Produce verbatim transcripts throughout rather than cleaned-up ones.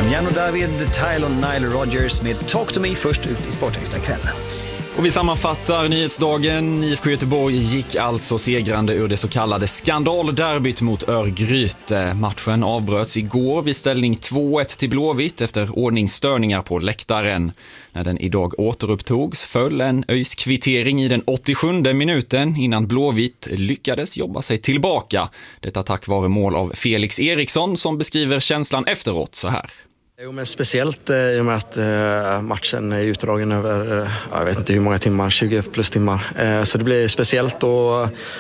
Damiano David, Tyler Nile Rodgers med Talk to Me först ut i Sportextra kväll. Och vi sammanfattar nyhetsdagen. I F K Göteborg gick alltså segrande ur det så kallade skandalderbyt mot Örgryte. Matchen avbröts igår vid ställning två ett till Blåvitt efter ordningsstörningar på läktaren. När den idag återupptogs föll en ÖIS kvittering i den åttiosjunde minuten innan Blåvitt lyckades jobba sig tillbaka. Detta tack vare mål av Felix Eriksson som beskriver känslan efteråt så här. Jo, men speciellt eh, i och med att eh, matchen är utdragen över, eh, jag vet inte hur många timmar, tjugo plus timmar. Eh, så det blir speciellt och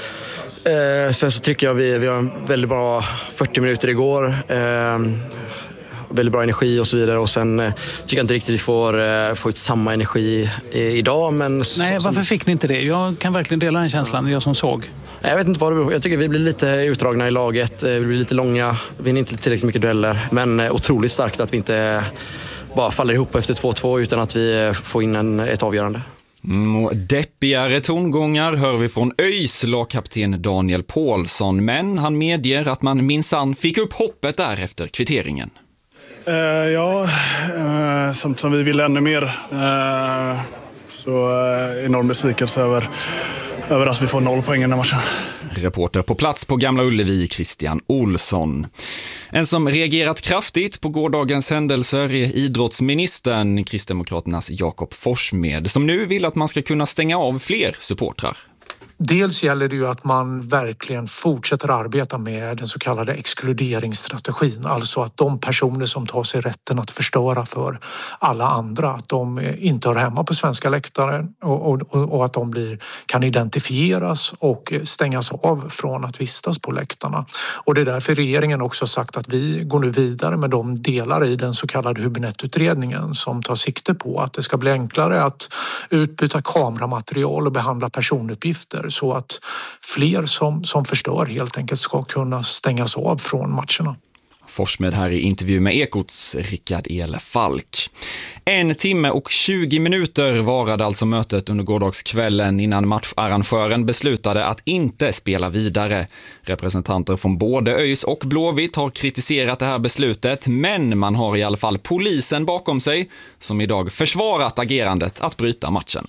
eh, sen så tycker jag vi, vi har en väldigt bra fyrtio minuter igår. Eh, väldigt bra energi och så vidare och sen eh, tycker jag inte riktigt vi får, eh, får ut samma energi i, idag. Men Nej, varför fick ni inte det? Jag kan verkligen dela den känslan, jag som såg. Jag vet inte vad det beror på. Jag tycker vi blir lite utdragna i laget. Vi blir lite långa. Vi vinner inte tillräckligt mycket dueller. Men otroligt starkt att vi inte bara faller ihop efter två två utan att vi får in en, ett avgörande. Mm, och deppigare tongångar hör vi från ÖIS lagkapten Daniel Paulsson. Men han medger att man minsann fick upp hoppet där efter kvitteringen. Uh, ja, uh, som, som vi ville ännu mer. Uh, så uh, enorm besvikelse över över att vi får noll poäng i den här matchen. Reporter på plats på Gamla Ullevi, Christian Olsson. En som reagerat kraftigt på gårdagens händelser är idrottsministern, Kristdemokraternas Jakob Forssmed, som nu vill att man ska kunna stänga av fler supportrar. Dels gäller det ju att man verkligen fortsätter arbeta med den så kallade exkluderingsstrategin. Alltså att de personer som tar sig rätten att förstöra för alla andra, att de inte hör hemma på svenska läktare och, och, och att de blir, kan identifieras och stängas av från att vistas på läktarna. Och det är därför regeringen också sagt att vi går nu vidare med de delar i den så kallade Hübinette-utredningen som tar sikte på att det ska bli enklare att utbyta kameramaterial och behandla personuppgifter så att fler som, som förstör helt enkelt ska kunna stängas av från matcherna. Forssmed här i intervju med Ekots Rickard Ele Falk. En timme och tjugo minuter varade alltså mötet under gårdagskvällen innan matcharrangören beslutade att inte spela vidare. Representanter från både ÖIS och Blåvitt har kritiserat det här beslutet, men man har i alla fall polisen bakom sig som idag försvarat agerandet att bryta matchen.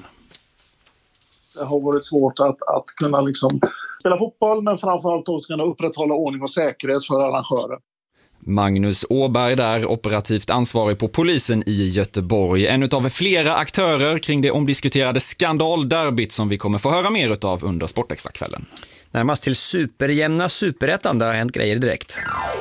Det har varit svårt att, att kunna liksom spela fotboll men framförallt att kunna upprätthålla ordning och säkerhet för arrangörer. Magnus Åberg där, operativt ansvarig på polisen i Göteborg. En av flera aktörer kring det omdiskuterade skandalderbyt som vi kommer få höra mer av under Sportextra-kvällen. Närmast till superjämna superettan, där har hänt grejer direkt.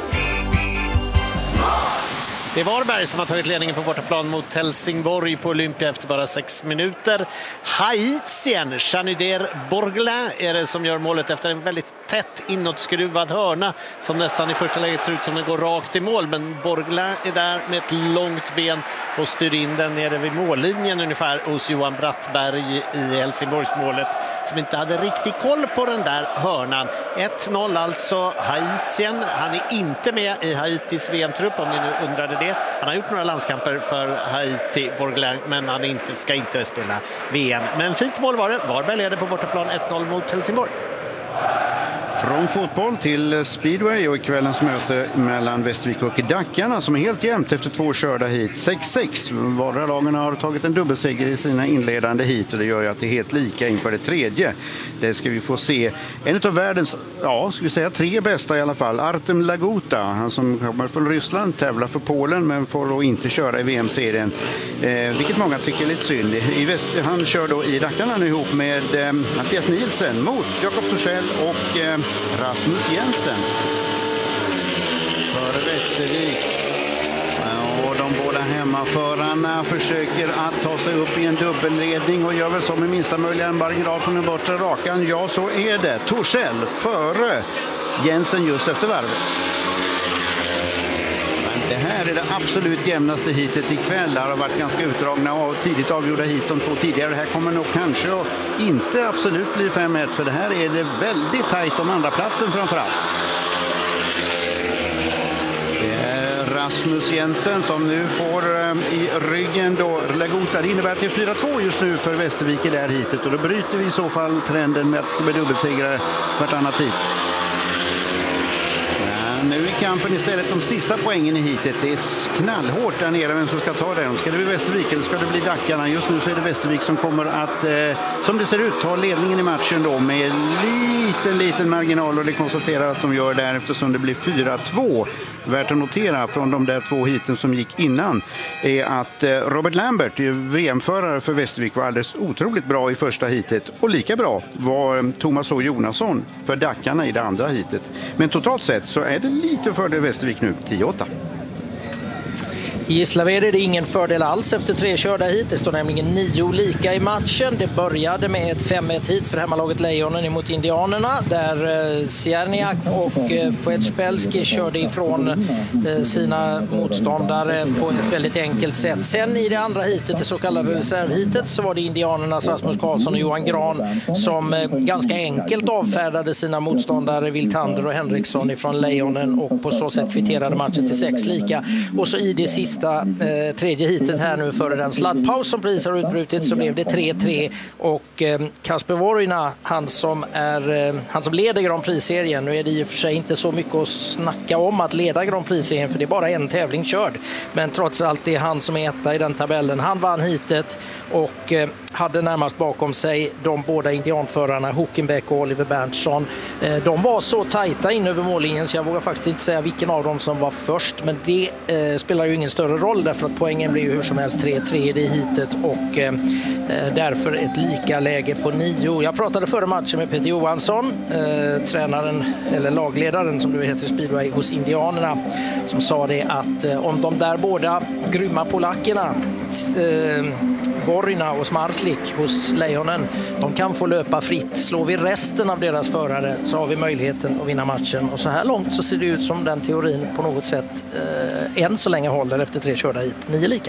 Det är Varberg som har tagit ledningen på bortaplan mot Helsingborg på Olympia efter bara sex minuter. Haitien, Chanuder Borglin är det som gör målet efter en väldigt tätt inåtskruvad hörna som nästan i första läget ser ut som den går rakt i mål. Men Borglin är där med ett långt ben och styr in den nere vid mållinjen ungefär hos Johan Brattberg i Helsingborgsmålet som inte hade riktigt koll på den där hörnan. ett noll alltså Haitien. Han är inte med i Haitis V M-trupp om ni nu undrade det. Han har gjort några landskamper för Haiti, Borglin, men han inte, ska inte spela V M. Men fint mål var det. Varberg leder på bortaplan ett noll mot Helsingborg. Från fotboll till speedway och kvällens möte mellan Västervik och Dackarna som är helt jämnt efter två körda hit. sex sex. Vardera lagen har tagit en dubbelseger i sina inledande hit och det gör ju att det är helt lika inför det tredje. Det ska vi få se. En av världens, ja, ska vi säga tre bästa i alla fall. Artem Laguta, han som kommer från Ryssland, tävlar för Polen men får då inte köra i V M-serien. Eh, vilket många tycker är lite synd. I väst, han kör då i Dackarna nu ihop med eh, Mattias Nielsen mot Jakob Torssell och eh, Rasmus Jensen för Västervik. Och de båda hemmaförarna försöker att ta sig upp i en dubbelledning och gör väl så med minsta möjliga marginal på den bortre rakan. Ja, så är det. Torssell före Jensen just efter varvet. Det här är det absolut jämnaste hitet ikväll. Det har varit ganska utdragna och tidigt avgjorda hit de två tidigare. Det här kommer nog kanske att inte absolut bli fem ett för det här är det väldigt tajt om andra platsen framförallt. Det är Rasmus Jensen som nu får i ryggen då Laguta. Det innebär att det är fyra två just nu för Västervik i det här hitet och då bryter vi i så fall trenden med att det blir dubbelsegrar vartannat hit. Nu är kampen istället om sista poängen i hitet. Det är knallhårt där nere vem som ska ta den. Ska det bli Västervik eller ska det bli Dackarna? Just nu så är det Västervik som kommer att, eh, som det ser ut, ta ledningen i matchen då med liten, liten marginal, och det konstaterar att de gör där eftersom det blir fyra två. Värt att notera från de där två hiten som gick innan är att eh, Robert Lambert, V M-förare för Västervik, var alldeles otroligt bra i första hitet, och lika bra var eh, Thomas O. Jonasson för Dackarna i det andra hitet. Men totalt sett så är det lite fördel Västervik nu, tio åtta. I Gislaved är det ingen fördel alls efter tre körda hit. Det står nämligen nio lika i matchen. Det började med ett fem ett hit för hemmalaget Lejonen emot Indianerna, där Sierniak och Poetspelski körde ifrån sina motståndare på ett väldigt enkelt sätt. Sen i det andra hitet, det så kallade reservhitet, så var det Indianernas Rasmus Karlsson och Johan Gran som ganska enkelt avfärdade sina motståndare Wiltander och Henriksson ifrån Lejonen, och på så sätt kvitterade matchen till sex lika. Och så i det sista Eh, tredje hitet här nu före den sladdpaus som precis har utbrutit, så blev det tre tre, och eh, Kasper Vorina, han som, är, eh, han som leder Grand Prix-serien, nu är det i och för sig inte så mycket att snacka om att leda Grand Prix-serien för det är bara en tävling körd, men trots allt det är han som är etta i den tabellen. Han vann hitet och eh, hade närmast bakom sig de båda indianförarna Huckenbeck och Oliver Berntsson. Eh, de var så tajta in över mållinjen så jag vågar faktiskt inte säga vilken av dem som var först, men det eh, spelar ju ingen större roll därför att poängen blir ju hur som helst tre tre i det hitet, och eh, därför ett lika läge på nio. Jag pratade före matchen med Peter Johansson, eh, tränaren eller lagledaren som du heter i Speedway hos Indianerna, som sa det att eh, om de där båda grymma polackerna eh, Vorina och Smarslik hos Lejonen, de kan få löpa fritt. Slår vi resten av deras förare så har vi möjligheten att vinna matchen, och så här långt så ser det ut som den teorin på något sätt eh, än så länge håller efter tre körda hit. Nio lika.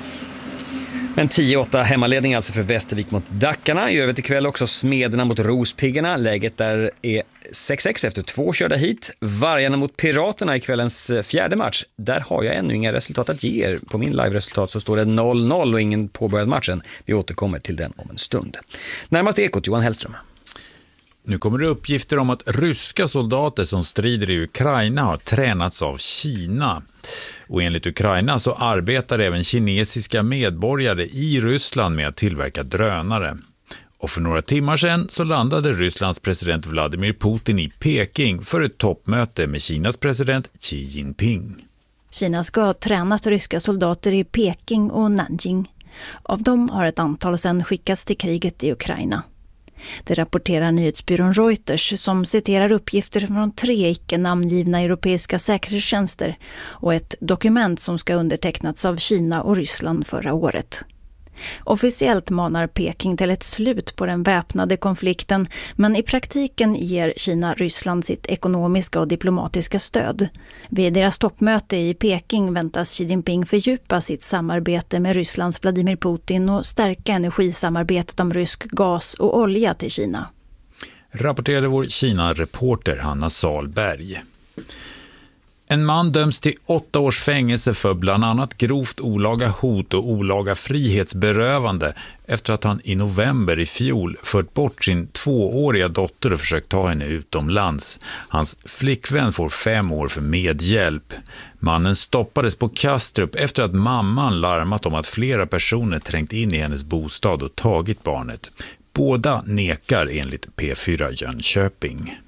Men tio åtta hemmaledning alltså för Västervik mot Dackarna. I övrigt ikväll också Smederna mot Rospiggarna. Läget där är sex sex efter två körda hit. Vargarna mot Piraterna i kvällens fjärde match. Där har jag ännu inga resultat att ge er. På min live-resultat så står det noll noll och ingen påbörjad matchen. Vi återkommer till den om en stund. Närmast Ekot, Johan Hellström. Nu kommer det uppgifter om att ryska soldater som strider i Ukraina har tränats av Kina. Och enligt Ukraina så arbetar även kinesiska medborgare i Ryssland med att tillverka drönare. Och för några timmar sedan så landade Rysslands president Vladimir Putin i Peking för ett toppmöte med Kinas president Xi Jinping. Kina ska ha tränat ryska soldater i Peking och Nanjing. Av dem har ett antal sedan skickats till kriget i Ukraina. Det rapporterar nyhetsbyrån Reuters som citerar uppgifter från tre icke-namngivna europeiska säkerhetstjänster och ett dokument som ska undertecknats av Kina och Ryssland förra året. Officiellt manar Peking till ett slut på den väpnade konflikten, men i praktiken ger Kina Ryssland sitt ekonomiska och diplomatiska stöd. Vid deras toppmöte i Peking väntas Xi Jinping fördjupa sitt samarbete med Rysslands Vladimir Putin och stärka energisamarbetet om rysk gas och olja till Kina. Rapporterade vår Kina-reporter Hanna Salberg. En man döms till åtta års fängelse för bland annat grovt olaga hot och olaga frihetsberövande efter att han i november i fjol fört bort sin tvååriga dotter och försökt ta henne utomlands. Hans flickvän får fem år för medhjälp. Mannen stoppades på Kastrup efter att mamman larmat om att flera personer trängt in i hennes bostad och tagit barnet. Båda nekar enligt P fyra Jönköping.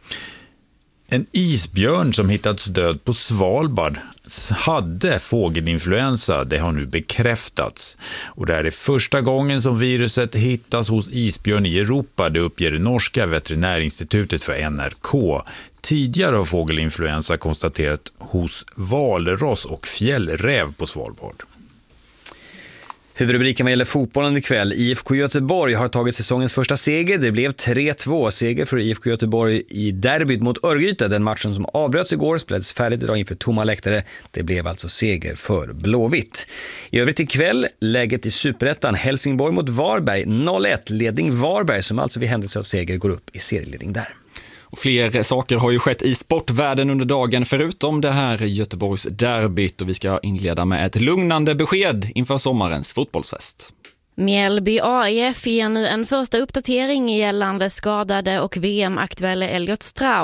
En isbjörn som hittats död på Svalbard hade fågelinfluensa, det har nu bekräftats. Och det är första gången som viruset hittas hos isbjörn i Europa, det uppger det norska veterinärinstitutet för N R K. Tidigare har fågelinfluensa konstaterat hos valross och fjällräv på Svalbard. Huvudrubriken vad gäller fotbollen ikväll. I F K Göteborg har tagit säsongens första seger. Det blev tre två seger för I F K Göteborg i derbyt mot Örgryte. Den matchen som avbröts igår spelades färdigt idag inför tomma läktare. Det blev alltså seger för Blåvitt. I övrigt ikväll läget i Superettan. Helsingborg mot Varberg noll ett. Ledning Varberg som alltså vid händelse av seger går upp i serieledning där. Och fler saker har ju skett i sportvärlden under dagen förutom det här Göteborgs derbyt, och vi ska inleda med ett lugnande besked inför sommarens fotbollsfest. Mjällby A I F ger nu en första uppdatering gällande skadade och V M-aktuelle Elliot Stroud.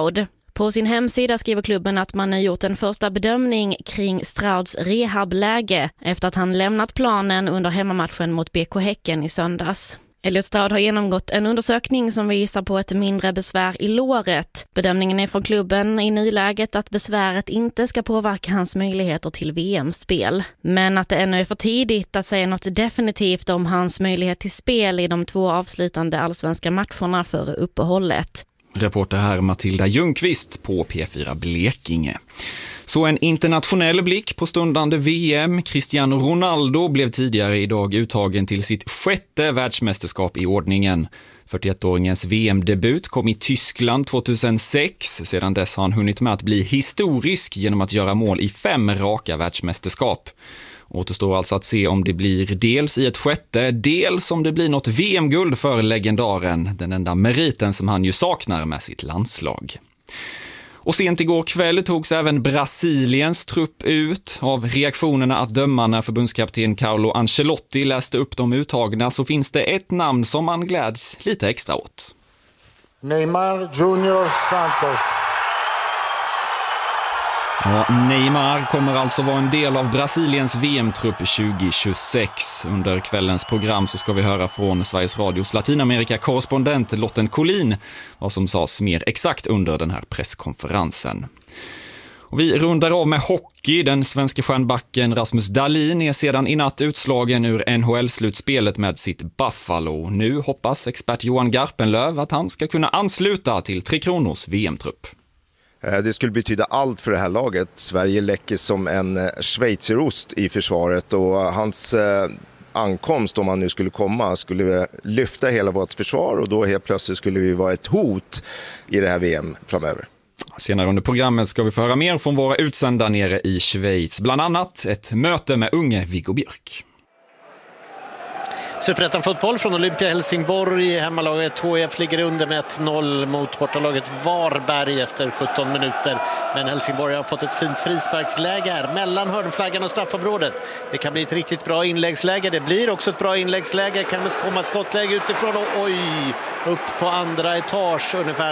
På sin hemsida skriver klubben att man har gjort en första bedömning kring Strauds rehabläge efter att han lämnat planen under hemmamatchen mot B K Häcken i söndags. Elliot Stroud har genomgått en undersökning som visar på ett mindre besvär i låret. Bedömningen är från klubben i nyläget att besväret inte ska påverka hans möjligheter till V M-spel. Men att det ännu är för tidigt att säga något definitivt om hans möjlighet till spel i de två avslutande allsvenska matcherna före uppehållet. Reporter här Matilda Ljungqvist på P fyra Blekinge. Så en internationell blick på stundande V M. Cristiano Ronaldo blev tidigare idag uttagen till sitt sjätte världsmästerskap i ordningen. fyrtioettåringens V M-debut kom i Tyskland tjugohundrasex. Sedan dess har han hunnit med att bli historisk genom att göra mål i fem raka världsmästerskap. Återstår alltså att se om det blir dels i ett sjätte, dels om det blir något V M-guld för legendaren. Den enda meriten som han ju saknar med sitt landslag. Och sent igår kväll togs även Brasiliens trupp ut. Av reaktionerna att döma när förbundskapten Carlo Ancelotti läste upp de uttagna så finns det ett namn som man gläds lite extra åt. Neymar Junior Santos. Ja, Neymar kommer alltså vara en del av Brasiliens V M-trupp tjugohundratjugosex. Under kvällens program så ska vi höra från Sveriges Radios Latinamerika-korrespondent Lotten Collin vad som sades mer exakt under den här presskonferensen. Och vi rundar av med hockey. Den svenska stjärnbacken Rasmus Dahlin är sedan i natt utslagen ur N H L-slutspelet med sitt Buffalo. Nu hoppas expert Johan Garpenlöv att han ska kunna ansluta till Tre Kronors V M-trupp. Det skulle betyda allt för det här laget. Sverige läcker som en schweizerost i försvaret och hans ankomst, om han nu skulle komma, skulle lyfta hela vårt försvar och då helt plötsligt skulle vi vara ett hot i det här V M framöver. Senare under programmet ska vi få höra mer från våra utsända nere i Schweiz. Bland annat ett möte med unge Viggo Björk. Superettan fotboll från Olympia Helsingborg. Hemmalaget H I F ligger under med ett noll mot bortalaget Varberg efter sjutton minuter. Men Helsingborg har fått ett fint frisparksläge här mellan hörnflaggan och straffområdet. Det kan bli ett riktigt bra inläggsläge. Det blir också ett bra inläggsläge. Kan det komma ett skottläge utifrån och oj, upp på andra etage ungefär.